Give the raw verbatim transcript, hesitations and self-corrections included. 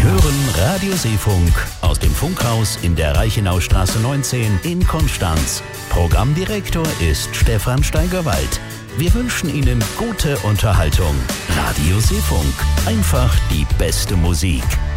hören Radio Seefunk aus dem Funkhaus in der Reichenaustraße neunzehn in Konstanz. Programmdirektor ist Stefan Steigerwald. Wir wünschen Ihnen gute Unterhaltung. Radio Seefunk, einfach die beste Musik.